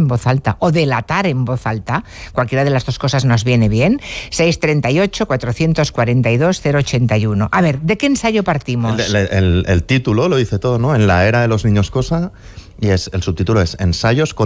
en voz alta o delatar en voz alta, cualquiera de las dos cosas nos viene bien. 638-442-081. A ver, ¿de qué ensayo partimos? El título lo dice todo, ¿no? En la era de los niños cosa, y el subtítulo es Ensayos